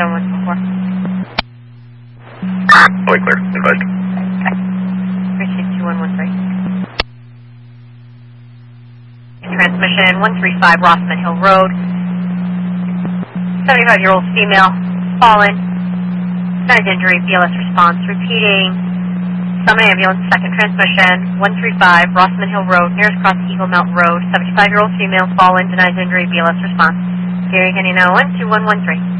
done once before. Fully clear. Advised. Okay. Appreciate 2113. Transmission 135 Rossman Hill Road. 75-year-old female, fallen. Side injury, BLS response. Repeating. Summon ambulance, second transmission, 135 Rossman Hill Road, nearest cross Eagle Mountain Road. 75-year-old female, fallen, denies injury, BLS response. Gary, can you know 12113?